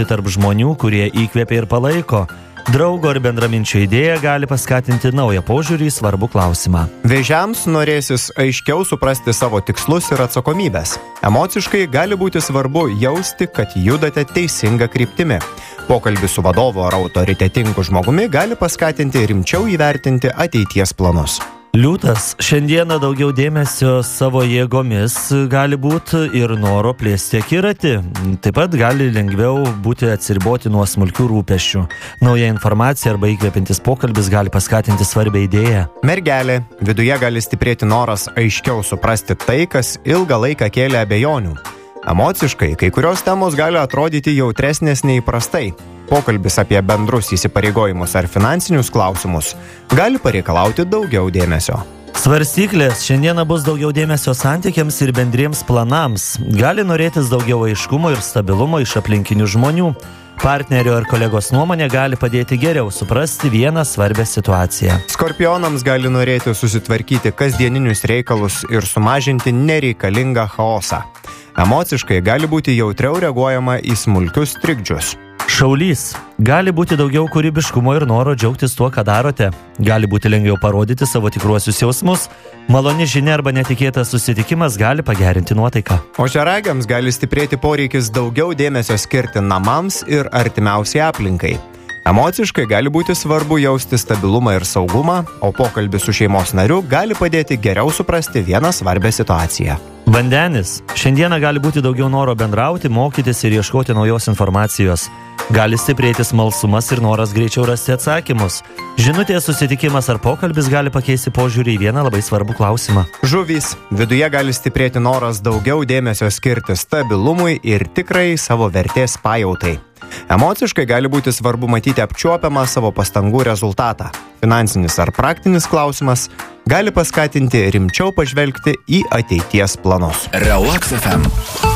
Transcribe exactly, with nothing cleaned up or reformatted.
tarp žmonių, kurie įkvėpia ir palaiko. Draugo ar bendraminčio idėja gali paskatinti naują požiūrį į svarbų klausimą. Vėžiams norėsis aiškiau suprasti savo tikslus ir atsakomybės. Emociškai gali būti svarbu jausti, kad judate teisinga kryptimi. Pokalbis su vadovu ar autoritetingu žmogumi gali paskatinti rimčiau įvertinti ateities planus. Liūtas šiandieną daugiau dėmesio savo jėgomis gali būti ir noro plėsti akiratį. Taip pat gali lengviau būti atsiriboti nuo smulkių rūpesčių. Nauja informacija arba įkvėpintis pokalbis gali paskatinti svarbią idėją. Mergelė, viduje gali stiprėti noras aiškiau suprasti tai, kas ilgą laiką kėlė abejonių. Emociškai kai kurios temos gali atrodyti jautresnės neįprastai. Pokalbis apie bendrus įsipareigojimus ar finansinius klausimus gali pareikalauti daugiau dėmesio. Svarstyklės, šiandieną bus daugiau dėmesio santykiams ir bendriems planams. Gali norėtis daugiau aiškumo ir stabilumo iš aplinkinių žmonių. Partnerio ar kolegos nuomonė gali padėti geriau suprasti vieną svarbią situaciją. Skorpionams gali norėti susitvarkyti kasdieninius reikalus ir sumažinti nereikalingą chaosą. Emociškai gali būti jautriau reaguojama į smulkius trikdžius. Šaulys. Gali būti daugiau kūrybiškumo ir noro džiaugtis tuo, ką darote. Gali būti lengviau parodyti savo tikruosius jausmus. Maloni žinia arba netikėtas susitikimas gali pagerinti nuotaiką. Ožiaragiams gali stiprėti poreikis daugiau dėmesio skirti namams ir artimiausiai aplinkai. Emociškai gali būti svarbu jausti stabilumą ir saugumą, o pokalbis su šeimos nariu gali padėti geriau suprasti vieną svarbią situaciją. Vandenis. Šiandieną gali būti daugiau noro bendrauti, mokytis ir ieškoti naujos informacijos. Gali stiprėti smalsumas ir noras greičiau rasti atsakymus. Žinutės, susitikimas ar pokalbis gali pakeisti požiūrį į vieną labai svarbų klausimą. Žuvys. Viduje gali stiprėti noras daugiau dėmesio skirti stabilumui ir tikrai savo vertės pajautai. Emociškai gali būti svarbu matyti apčiuopiamą savo pastangų rezultatą. Finansinis ar praktinis klausimas gali paskatinti rimčiau pažvelgti į ateities planus. Relax F M.